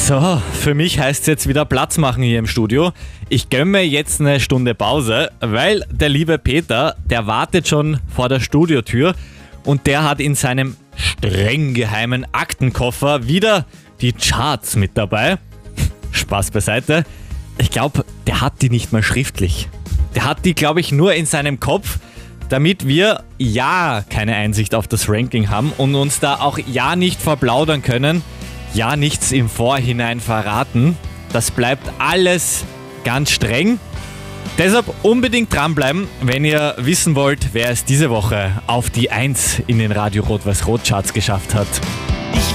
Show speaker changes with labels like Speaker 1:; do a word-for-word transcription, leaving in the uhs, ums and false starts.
Speaker 1: So, für mich heißt es jetzt wieder Platz machen hier im Studio. Ich gönne mir jetzt eine Stunde Pause, weil der liebe Peter, der wartet schon vor der Studiotür und der hat in seinem streng geheimen Aktenkoffer wieder die Charts mit dabei. Spaß beiseite. Ich glaube, der hat die nicht mal schriftlich. Der hat die, glaube ich, nur in seinem Kopf, damit wir ja keine Einsicht auf das Ranking haben und uns da auch ja nicht verplaudern können, ja nichts im Vorhinein verraten. Das bleibt alles ganz streng. Deshalb unbedingt dranbleiben, wenn ihr wissen wollt, wer es diese Woche auf die eins in den Radio Rot-Weiß-Rot Charts geschafft hat.